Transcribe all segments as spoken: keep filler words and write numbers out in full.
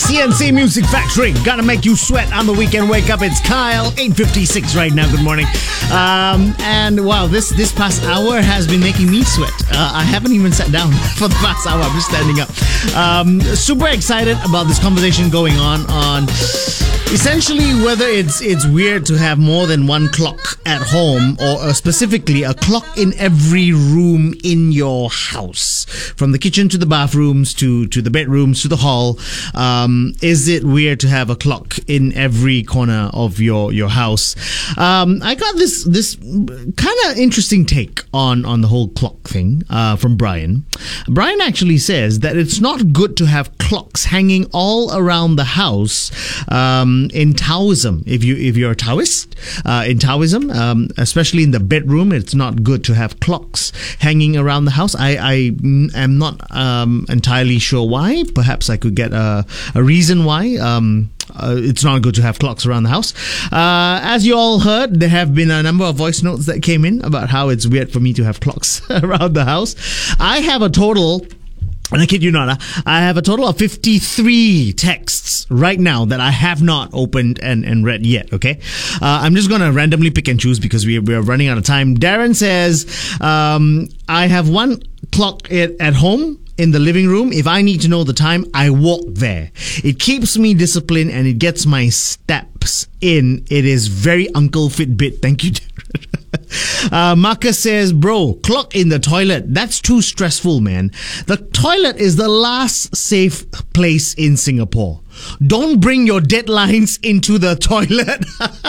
C N C Music Factory. Gotta make you sweat on the weekend wake up. It's Kyle, eight fifty-six right now. Good morning. Um, and wow, this this past hour has been making me sweat. Uh, I haven't even sat down for the past hour. I'm just standing up. Um, super excited about this conversation going on on essentially whether it's it's weird to have more than one clock at home, or uh, specifically a clock in every room in your house, from the kitchen to the bathrooms to to the bedrooms to the hall. Um, is it weird to have a clock in every corner of your your house? Um, I got this this kind of interesting take on on the whole clock thing uh, from Brian. Brian actually says that it's not good to have clocks hanging all around the house. Um, in Taoism, if you if you're a Taoist, uh, in Taoism, um, especially in the bedroom, it's not good to have clocks hanging around the house. I, I am not um, entirely sure why. Perhaps I could get a, a reason why. Um, Uh, it's not good to have clocks around the house. Uh, as you all heard, there have been a number of voice notes that came in about how it's weird for me to have clocks around the house. I have a total, and I kid you not, I have a total of fifty-three texts right now that I have not opened and, and read yet, okay? Uh, I'm just going to randomly pick and choose because we, we are running out of time. Darren says, um, I have one clock at, at home in the living room. If I need to know the time, I walk there. It keeps me disciplined and it gets my steps in. It is very Uncle Fitbit. Thank you, Darren. uh, Marcus says, bro, clock in the toilet. That's too stressful, man. The toilet is the last safe place in Singapore. Don't bring your deadlines into the toilet.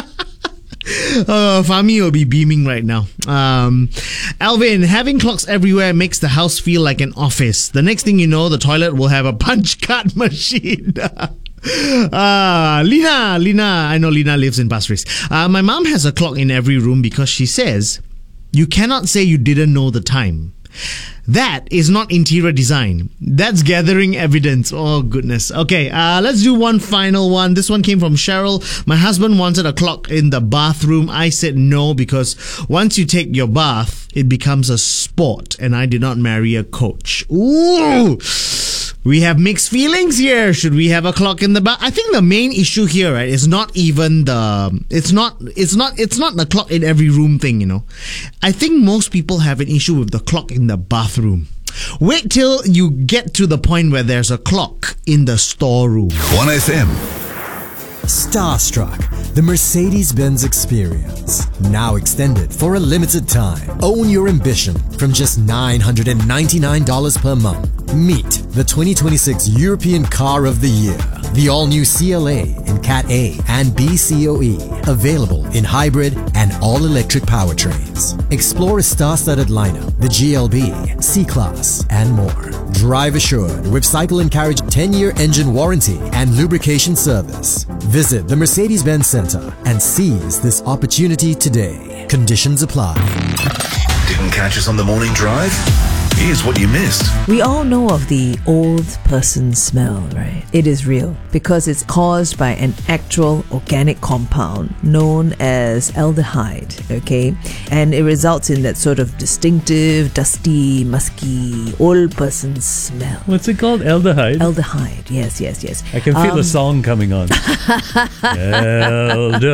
Uh, Fahmi will be beaming right now. Um, Alvin, having clocks everywhere makes the house feel like an office. The next thing you know, the toilet will have a punch card machine. uh, Lina, Lina, I know Lina lives in Pasir Ris. Uh, my mom has a clock in every room because she says, you cannot say you didn't know the time. That is not interior design. That's gathering evidence. Oh, goodness. Okay, uh, let's do one final one. This one came from Cheryl. My husband wanted a clock in the bathroom. I said no because once you take your bath, it becomes a sport, and I did not marry a coach. Ooh! We have mixed feelings here. Should we have a clock in the bath? I think the main issue here, right, is not even the, it's not, it's not, it's not the clock in every room thing, you know. I think most people have an issue with the clock in the bathroom. Wait till you get to the point where there's a clock in the storeroom. one F M. Starstruck, the Mercedes-Benz experience. Now extended for a limited time. Own your ambition from just nine hundred ninety-nine dollars per month. Meet the twenty twenty-six European Car of the Year. The all-new C L A in Cat A and B C O E. Available in hybrid and all-electric powertrains. Explore a star-studded lineup, the G L B, C-Class, and more. Drive assured with Cycle and Carriage ten-year engine warranty and lubrication service. Visit the Mercedes-Benz Center and seize this opportunity today. Conditions apply. Didn't catch us on the morning drive? Here's what you missed. We all know of the old person smell, right? It is real because it's caused by an actual organic compound known as aldehyde, okay? And it results in that sort of distinctive, dusty, musky, old person smell. What's it called? Aldehyde? Aldehyde, yes, yes, yes. I can feel um, the song coming on. Aldehyde,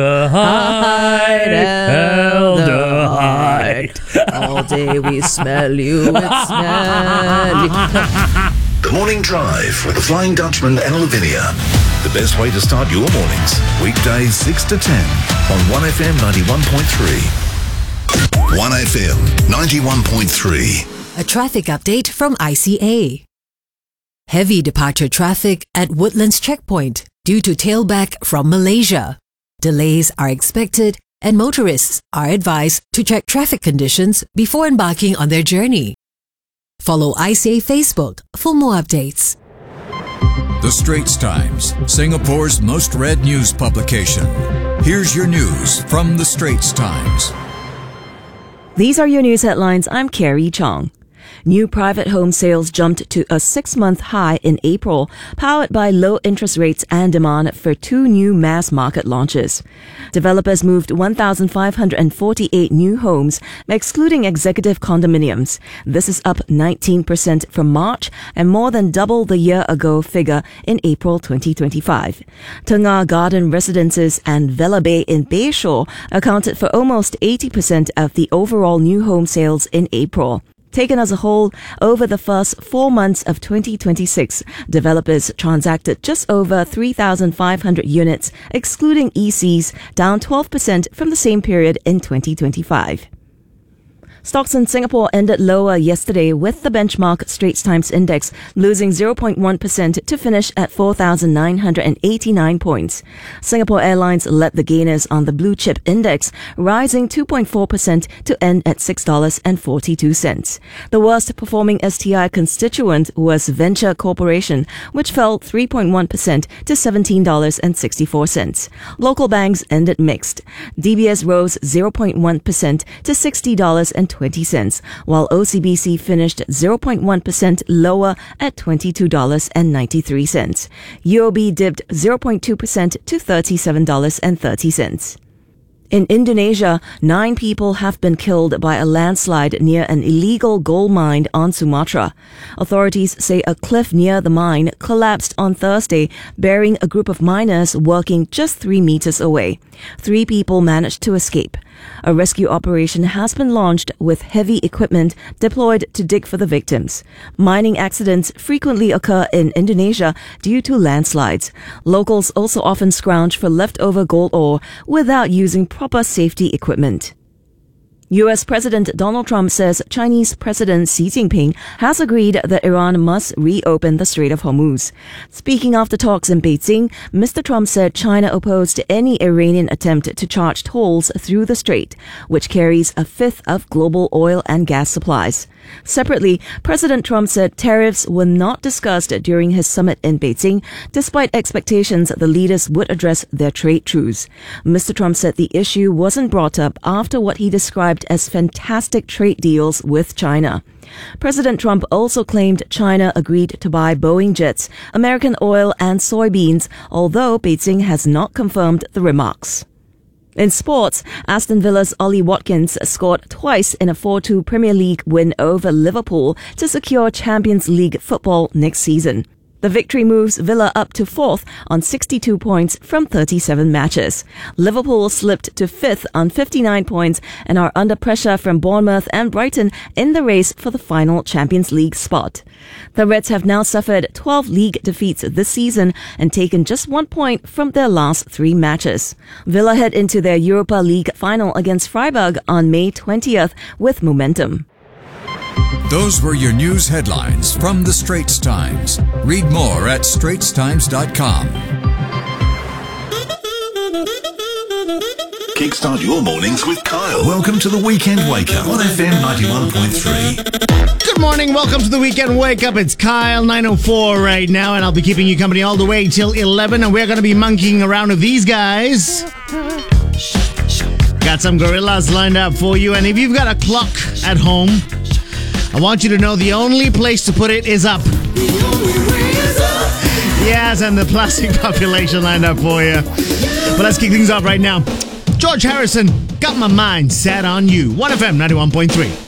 aldehyde. All day we smell you, it's smelly. The Morning Drive with the Flying Dutchman and Lavinia. The best way to start your mornings. Weekdays six to ten on one F M ninety-one point three. one F M ninety-one point three. A traffic update from I C A. Heavy departure traffic at Woodlands Checkpoint due to tailback from Malaysia. Delays are expected and motorists are advised to check traffic conditions before embarking on their journey. Follow I C A Facebook for more updates. The Straits Times, Singapore's most read news publication. Here's your news from The Straits Times. These are your news headlines. I'm Carrie Chong. New private home sales jumped to a six-month high in April, powered by low interest rates and demand for two new mass market launches. Developers moved one thousand five hundred forty-eight new homes, excluding executive condominiums. This is up nineteen percent from March and more than double the year-ago figure in April twenty twenty-five. Tengah Garden Residences and Villa Bay in Bayshore accounted for almost eighty percent of the overall new home sales in April. Taken as a whole, over the first four months of twenty twenty-six, developers transacted just over three thousand five hundred units, excluding E Cs, down twelve percent from the same period in twenty twenty-five. Stocks in Singapore ended lower yesterday, with the benchmark Straits Times Index losing zero point one percent to finish at four thousand nine hundred eighty-nine points. Singapore Airlines led the gainers on the Blue Chip Index, rising two point four percent to end at six dollars and forty-two cents. The worst performing S T I constituent was Venture Corporation, which fell three point one percent to seventeen dollars and sixty-four cents. Local banks ended mixed. D B S rose zero point one percent to sixty dollars and twenty cents, while O C B C finished zero point one percent lower at twenty-two dollars and ninety-three cents. U O B dipped zero point two percent to thirty-seven dollars and thirty cents. In Indonesia, nine people have been killed by a landslide near an illegal gold mine on Sumatra. Authorities say a cliff near the mine collapsed on Thursday, burying a group of miners working just three meters away. Three people managed to escape. A rescue operation has been launched with heavy equipment deployed to dig for the victims. Mining accidents frequently occur in Indonesia due to landslides. Locals also often scrounge for leftover gold ore without using proper safety equipment. U S President Donald Trump says Chinese President Xi Jinping has agreed that Iran must reopen the Strait of Hormuz. Speaking after talks in Beijing, Mister Trump said China opposed any Iranian attempt to charge tolls through the strait, which carries a fifth of global oil and gas supplies. Separately, President Trump said tariffs were not discussed during his summit in Beijing, despite expectations the leaders would address their trade truce. Mister Trump said the issue wasn't brought up after what he described as fantastic trade deals with China. President Trump also claimed China agreed to buy Boeing jets, American oil and soybeans, although Beijing has not confirmed the remarks. In sports, Aston Villa's Ollie Watkins scored twice in a four two Premier League win over Liverpool to secure Champions League football next season. The victory moves Villa up to fourth on sixty-two points from thirty-seven matches. Liverpool slipped to fifth on fifty-nine points and are under pressure from Bournemouth and Brighton in the race for the final Champions League spot. The Reds have now suffered twelve league defeats this season and taken just one point from their last three matches. Villa head into their Europa League final against Freiburg on May twentieth with momentum. Those were your news headlines from the Straits Times. Read more at straits times dot com. Kickstart your mornings with Kyle. Welcome to the Weekend Wake Up on F M ninety-one point three. Good morning, welcome to the Weekend Wake Up. It's Kyle, nine oh four right now, and I'll be keeping you company all the way till eleven, and we're going to be monkeying around with these guys. Got some gorillas lined up for you, and if you've got a clock at home, I want you to know the only place to put it is up. Yes, and the plastic population lined up for you. But let's kick things off right now. George Harrison, Got My Mind Set on You. one F M ninety-one point three.